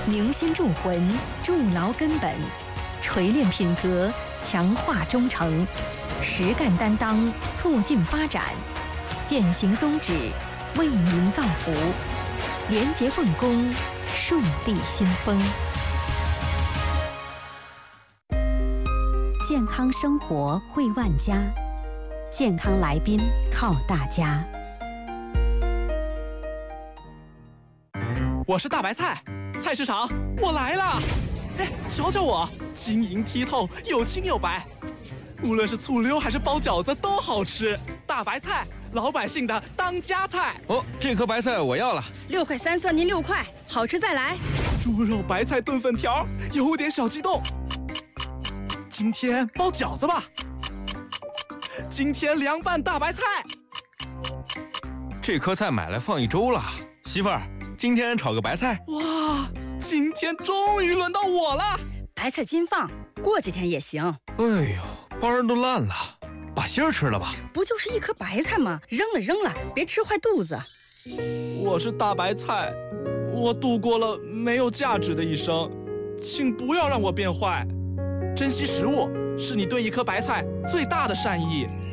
凝心铸魂，筑牢根本，锤炼品格，强化忠诚，实干担当，促进发展，践行宗旨，为民造福，廉洁奉公，树立新风。健康生活惠万家，健康来宾靠大家。 我是大白菜，菜市场我来了！哎，瞧瞧我，晶莹剔透，有青有白，无论是醋溜还是包饺子都好吃。大白菜，老百姓的当家菜。 哦，这颗白菜我要了 ，6块3，算您6块，好吃再来。 猪肉白菜炖粉条，有点小激动。今天包饺子吧，今天凉拌大白菜。 这颗菜买来放1周了，媳妇儿，今天炒个白菜。 哇，今天终于轮到我了。 白菜今放，过几天也行。 哎呦，帮人都烂了，把芯儿吃了吧。 不就是一颗白菜吗？扔了，别吃坏肚子。 我是大白菜，我度过了没有价值的一生，请不要让我变坏。珍惜食物是你对一颗白菜最大的善意。